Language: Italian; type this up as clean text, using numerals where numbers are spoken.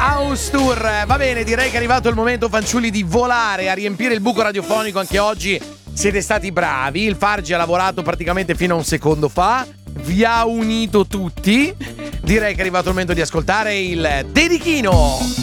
House Tour. Va bene, direi che è arrivato il momento, fanciulli, di volare a riempire il buco radiofonico. Anche oggi siete stati bravi. Il Fargi ha lavorato praticamente fino a un secondo fa, vi ha unito tutti. Direi che è arrivato il momento di ascoltare il Dedichino.